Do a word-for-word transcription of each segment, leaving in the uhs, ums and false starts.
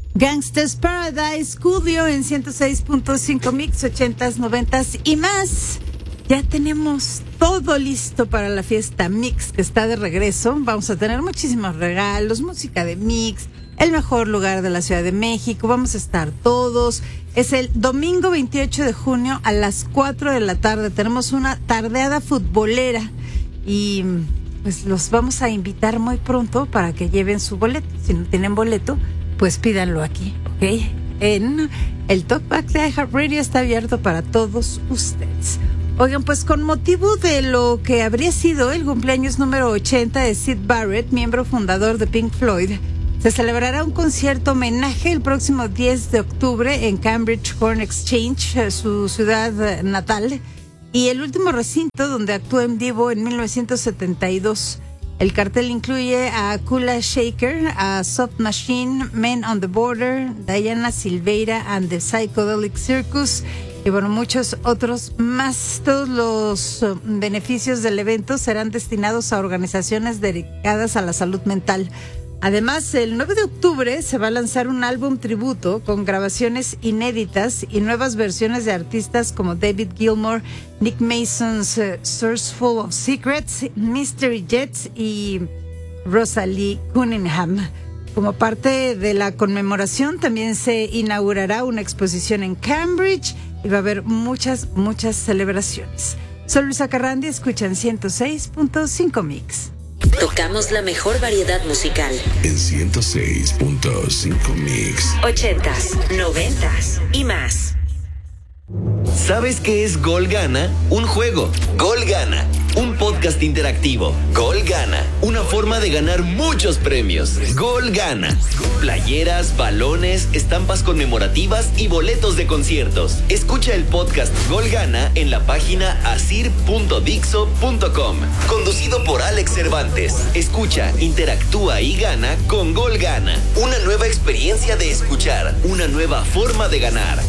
Gangsta's Paradise, Coolio en ciento seis punto cinco Mix, ochentas, noventas y más. Ya tenemos todo listo para la fiesta Mix que está de regreso. Vamos a tener muchísimos regalos, música de Mix, el mejor lugar de la Ciudad de México. Vamos a estar todos. Es el domingo veintiocho de junio a las cuatro de la tarde. Tenemos una tardeada futbolera y pues los vamos a invitar muy pronto para que lleven su boleto. Si no tienen boleto, pues pídanlo aquí, ¿ok? En el Talkback de iHeartRadio está abierto para todos ustedes. Oigan, pues con motivo de lo que habría sido el cumpleaños número ochenta de Syd Barrett, miembro fundador de Pink Floyd, se celebrará un concierto homenaje el próximo diez de octubre en Cambridge Corn Exchange, su ciudad natal, y el último recinto donde actuó en vivo en mil novecientos setenta y dos. El cartel incluye a Kula Shaker, a Soft Machine, Men on the Border, Diana Silveira and the Psychedelic Circus y bueno, muchos otros más. Todos los uh, beneficios del evento serán destinados a organizaciones dedicadas a la salud mental. Además, el nueve de octubre se va a lanzar un álbum tributo con grabaciones inéditas y nuevas versiones de artistas como David Gilmour, Nick Mason's uh, Source Full of Secrets, Mystery Jets y Rosalie Cunningham. Como parte de la conmemoración, también se inaugurará una exposición en Cambridge y va a haber muchas, muchas celebraciones. Soy Luisa Carrandi, escuchan ciento seis punto cinco Mix. Tocamos la mejor variedad musical en ciento seis punto cinco Mix. Ochentas, noventas y más. ¿Sabes qué es Gol Gana? Un juego. Gol Gana, un podcast interactivo. Gol Gana, una forma de ganar muchos premios. Gol Gana, playeras, balones, estampas conmemorativas y boletos de conciertos. Escucha el podcast Gol Gana en la página asir punto dixo punto com. Conducido por Alex Cervantes. Escucha, interactúa y gana con Gol Gana. Una nueva experiencia de escuchar, una nueva forma de ganar.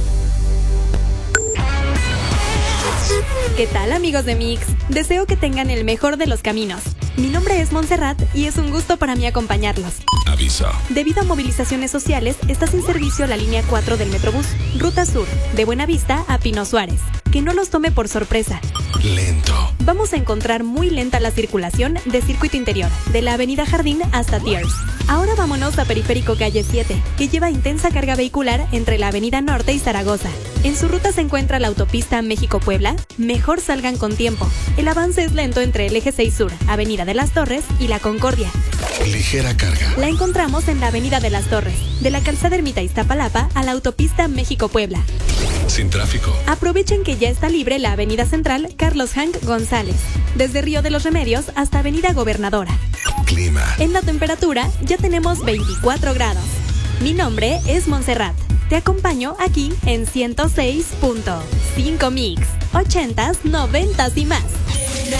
¿Qué tal, amigos de Mix? Deseo que tengan el mejor de los caminos. Mi nombre es Montserrat y es un gusto para mí acompañarlos. Aviso. Debido a movilizaciones sociales, está sin servicio la línea cuatro del Metrobús, Ruta Sur, de Buenavista a Pino Suárez. Que no los tome por sorpresa. Lento. Vamos a encontrar muy lenta la circulación de Circuito Interior, de la Avenida Jardín hasta Thiers. Ahora vámonos a Periférico Calle siete, que lleva intensa carga vehicular entre la Avenida Norte y Zaragoza. En su ruta se encuentra la autopista México-Puebla. Mejor salgan con tiempo. El avance es lento entre el Eje seis Sur, Avenida de las Torres y La Concordia. Ligera carga. La encontramos en la Avenida de las Torres, de la Calzada Ermita Iztapalapa a la autopista México-Puebla. Sin tráfico. Aprovechen que ya está libre la Avenida Central Carlos Hank González, desde Río de los Remedios hasta Avenida Gobernadora. Clima. En la temperatura ya tenemos veinticuatro grados. Mi nombre es Montserrat. Te acompaño aquí en ciento seis punto cinco Mix. Ochentas, noventas y más.